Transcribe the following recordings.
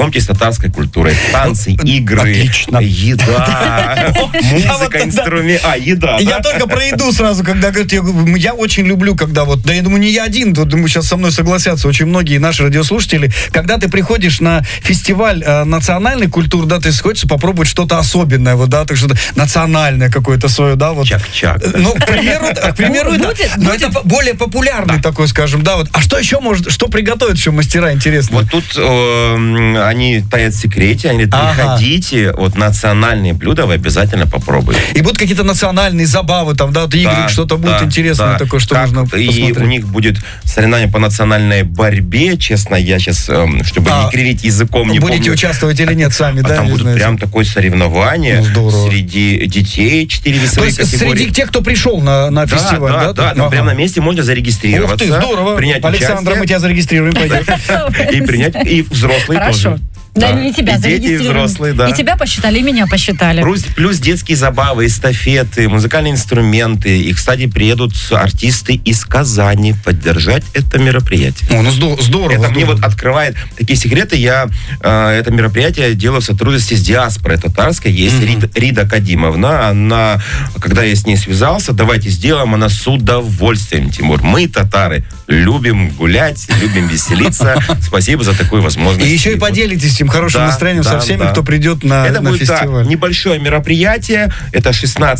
Знакомьтесь с татарской культурой. Танцы, игры, еда, музыка, инструмент. Еда, Я только про еду сразу, когда говорят, я очень люблю, когда да я думаю, не я один, думаю, сейчас со мной согласятся очень многие наши радиослушатели, когда ты приходишь на фестиваль национальной культуры, да, ты хочешь попробовать что-то особенное, так что-то национальное какое-то свое, да, Чак-чак. К примеру, но это более популярный такой, скажем, да, А что еще что приготовят еще мастера, интересно? Вот тут они таят в секрете, они говорят, приходите, национальные блюда вы обязательно попробуйте. И будут какие-то национальные забавы, игры, что-то будет интересное такое, что можно посмотреть. И у них будет соревнование по национальной борьбе, честно, я сейчас, чтобы не кривить языком, не будете участвовать или нет сами, да? Там будут прям такое соревнование среди детей, 4 весовые категории. Среди тех, кто пришел на фестиваль, да? Да, прямо на месте можно зарегистрироваться. Ух ты, здорово. Принять Александра, мы тебя зарегистрируем, пойдем. И принять, и взрослые тоже. Да, и тебя зарегистрировали. Дети, и взрослые, да. И тебя посчитали, и меня посчитали. Плюс детские забавы, эстафеты, музыкальные инструменты. И, кстати, приедут артисты из Казани поддержать это мероприятие. Здорово. Это мне открывает такие секреты. Я это мероприятие делаю в сотрудничестве с диаспорой татарской. Есть Рида Кадимовна. Она, когда я с ней связался, давайте сделаем, она с удовольствием, Тимур. Мы, татары, любим гулять, любим веселиться. Спасибо за такую возможность. И еще и поделитесь этим хорошим настроением со всеми, кто придет на фестиваль. Это небольшое мероприятие. Это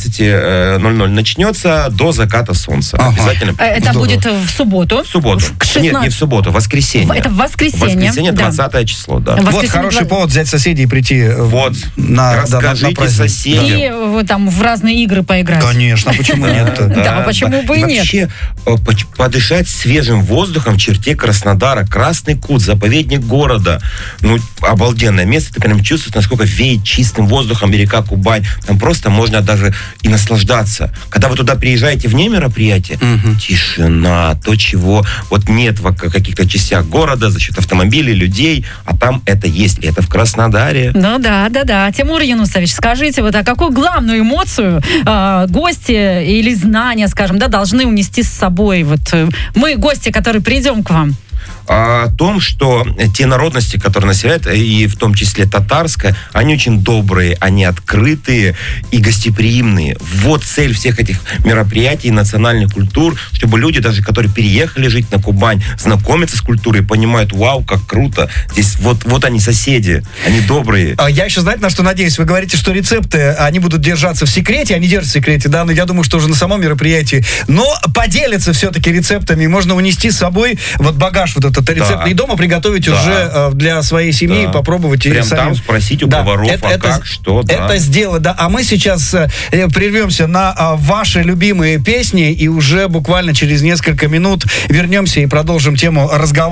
16:00 начнется до заката солнца. Обязательно. Это будет в субботу? В субботу. Нет, не в субботу, в воскресенье. Это в воскресенье. В воскресенье, 20 число, да. Вот хороший повод взять соседей и прийти расскажите соседям. И там в разные игры поиграть. Конечно, почему нет? Да, почему бы и нет? Вообще подышать свежим воздухом в черте Краснодара. Красный Кут, заповедник города. Обалденное место. Ты прям чувствуешь, насколько веет чистым воздухом река Кубань. Там просто можно даже и наслаждаться. Когда вы туда приезжаете вне мероприятия, тишина, то, чего нет в каких-то частях города за счет автомобилей, людей, а там это есть. И это в Краснодаре. Ну да. Тимур Юнусович, скажите, а какую главную эмоцию гости или знания, скажем, должны унести с собой? Мы, гости, которые придем к вам. О том, что те народности, которые населяют, и в том числе татарская, они очень добрые, они открытые и гостеприимные. Вот цель всех этих мероприятий, национальных культур, чтобы люди, даже которые переехали жить на Кубань, знакомятся с культурой, понимают, вау, как круто. Здесь вот они соседи, они добрые. Я еще, знаете, на что надеюсь? Вы говорите, что рецепты, они будут держаться в секрете, они держатся в секрете, да, но я думаю, что уже на самом мероприятии. Но поделятся все-таки рецептами, можно унести с собой багаж этот рецепт, и дома приготовить уже для своей семьи, попробовать. Прям там спросить у поваров, как, что, это сделать, да. А мы сейчас прервемся на ваши любимые песни, и уже буквально через несколько минут вернемся и продолжим тему разговора.